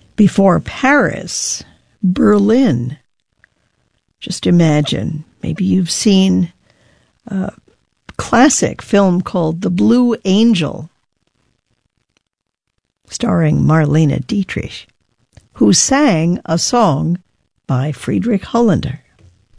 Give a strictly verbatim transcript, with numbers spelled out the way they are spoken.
Before Paris, Berlin. Just imagine, maybe you've seen a classic film called The Blue Angel, starring Marlene Dietrich, who sang a song by Friedrich Hollander.